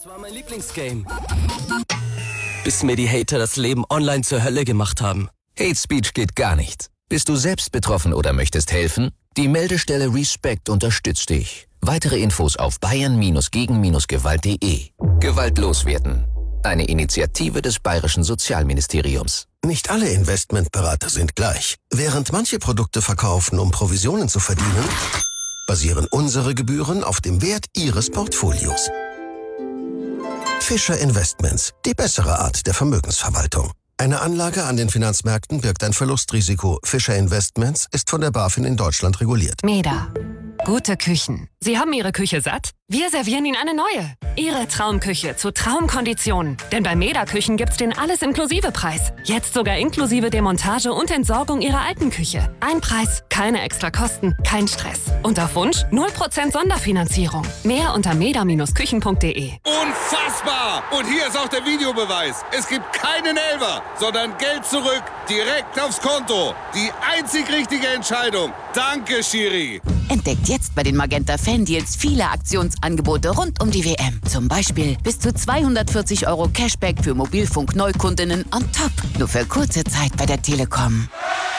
war mein Lieblingsgame. Bis mir die Hater das Leben online zur Hölle gemacht haben. Hate Speech geht gar nicht. Bist du selbst betroffen oder möchtest helfen? Die Meldestelle Respect unterstützt dich. Weitere Infos auf bayern-gegen-gewalt.de. Gewalt loswerden. Eine Initiative des Bayerischen Sozialministeriums. Nicht alle Investmentberater sind gleich. Während manche Produkte verkaufen, um Provisionen zu verdienen, basieren unsere Gebühren auf dem Wert Ihres Portfolios. Fischer Investments, die bessere Art der Vermögensverwaltung. Eine Anlage an den Finanzmärkten birgt ein Verlustrisiko. Fischer Investments ist von der BaFin in Deutschland reguliert. MEDA. Gute Küchen. Sie haben Ihre Küche satt? Wir servieren Ihnen eine neue. Ihre Traumküche zu Traumkonditionen. Denn bei MEDA Küchen gibt's den Alles-Inklusive-Preis. Jetzt sogar inklusive Demontage und Entsorgung Ihrer alten Küche. Ein Preis, keine extra Kosten, kein Stress. Und auf Wunsch 0% Sonderfinanzierung. Mehr unter meda-küchen.de. Unfassbar! Und hier ist auch der Videobeweis. Es gibt keinen Elfer, sondern Geld zurück, direkt aufs Konto. Die einzig richtige Entscheidung. Danke, Schiri. Entdeckt jetzt bei den Magenta Fan-Deals viele Aktionsangebote rund um die WM. Zum Beispiel bis zu 240 € Cashback für Mobilfunk-Neukundinnen on top. Nur für kurze Zeit bei der Telekom.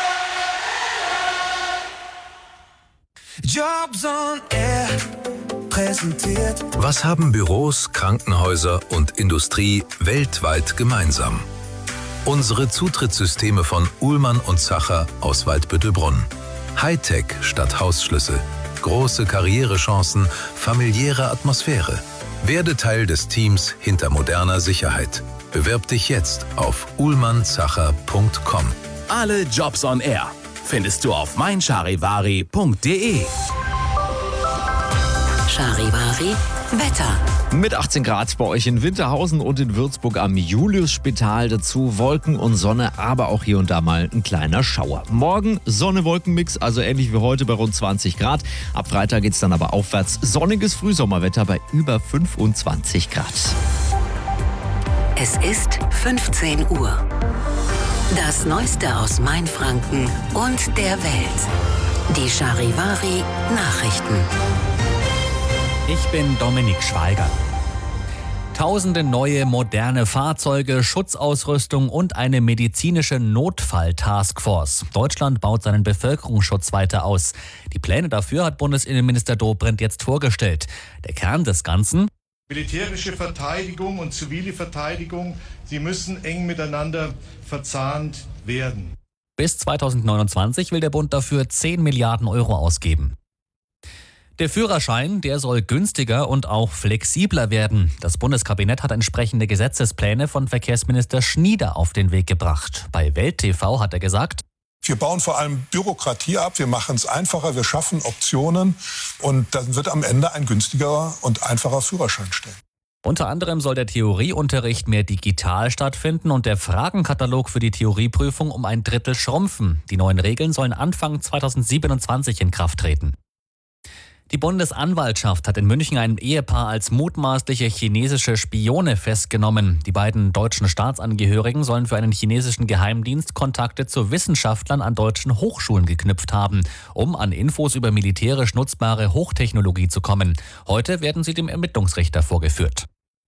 Jobs on Air präsentiert. Was haben Büros, Krankenhäuser und Industrie weltweit gemeinsam? Unsere Zutrittssysteme von Uhlmann und Zacher aus Waldbüttelbrunn. Hightech statt Hausschlüssel. Große Karrierechancen, familiäre Atmosphäre. Werde Teil des Teams hinter moderner Sicherheit. Bewirb dich jetzt auf uhlmannzacher.com. Alle Jobs on Air findest du auf meincharivari.de. Charivari Wetter. Mit 18 Grad bei euch in Winterhausen und in Würzburg am Juliusspital. Dazu Wolken und Sonne, aber auch hier und da mal ein kleiner Schauer. Morgen Sonne-Wolken-Mix, also ähnlich wie heute bei rund 20 Grad. Ab Freitag geht's dann aber aufwärts. Sonniges Frühsommerwetter bei über 25 Grad. Es ist 15 Uhr. Das Neueste aus Mainfranken und der Welt. Die Charivari Nachrichten. Ich bin Dominik Schweiger. Tausende neue, moderne Fahrzeuge, Schutzausrüstung und eine medizinische Notfall-Taskforce. Deutschland baut seinen Bevölkerungsschutz weiter aus. Die Pläne dafür hat Bundesinnenminister Dobrindt jetzt vorgestellt. Der Kern des Ganzen: militärische Verteidigung und zivile Verteidigung, sie müssen eng miteinander verzahnt werden. Bis 2029 will der Bund dafür 10 Milliarden € ausgeben. Der Führerschein, der soll günstiger und auch flexibler werden. Das Bundeskabinett hat entsprechende Gesetzespläne von Verkehrsminister Schnieder auf den Weg gebracht. Bei Welt TV hat er gesagt: Wir bauen vor allem Bürokratie ab, wir machen es einfacher, wir schaffen Optionen und dann wird am Ende ein günstigerer und einfacher Führerschein stehen. Unter anderem soll der Theorieunterricht mehr digital stattfinden und der Fragenkatalog für die Theorieprüfung um ein Drittel schrumpfen. Die neuen Regeln sollen Anfang 2027 in Kraft treten. Die Bundesanwaltschaft hat in München ein Ehepaar als mutmaßliche chinesische Spione festgenommen. Die beiden deutschen Staatsangehörigen sollen für einen chinesischen Geheimdienst Kontakte zu Wissenschaftlern an deutschen Hochschulen geknüpft haben, um an Infos über militärisch nutzbare Hochtechnologie zu kommen. Heute werden sie dem Ermittlungsrichter vorgeführt.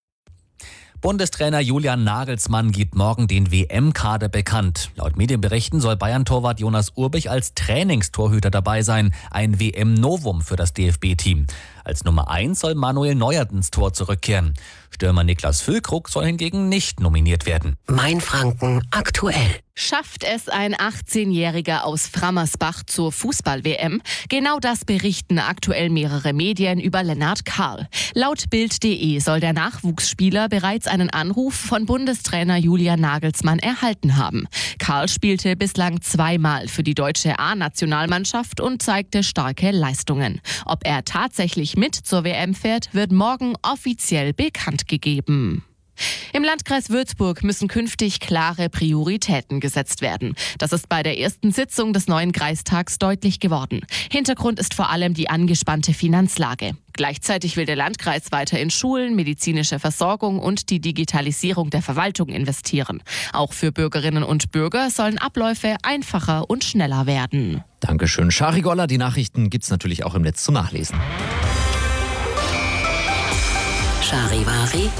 Bundestrainer Julian Nagelsmann gibt morgen den WM-Kader bekannt. Laut Medienberichten soll Bayern-Torwart Jonas Urbich als Trainingstorhüter dabei sein. Ein WM-Novum für das DFB-Team. Als Nummer 1 soll Manuel Neuer ins Tor zurückkehren. Stürmer Niklas Füllkrug soll hingegen nicht nominiert werden. Mainfranken aktuell. Schafft es ein 18-Jähriger aus Frammersbach zur Fußball-WM? Genau das berichten aktuell mehrere Medien über Lennart Karl. Laut Bild.de soll der Nachwuchsspieler bereits einen Anruf von Bundestrainer Julian Nagelsmann erhalten haben. Karl spielte bislang 2-mal für die deutsche A-Nationalmannschaft und zeigte starke Leistungen. Ob er tatsächlich mit zur WM fährt, wird morgen offiziell bekannt gegeben. Im Landkreis Würzburg müssen künftig klare Prioritäten gesetzt werden. Das ist bei der ersten Sitzung des neuen Kreistags deutlich geworden. Hintergrund ist vor allem die angespannte Finanzlage. Gleichzeitig will der Landkreis weiter in Schulen, medizinische Versorgung und die Digitalisierung der Verwaltung investieren. Auch für Bürgerinnen und Bürger sollen Abläufe einfacher und schneller werden. Dankeschön, Shari Goller. Die Nachrichten gibt's natürlich auch im Netz zum Nachlesen. Charivari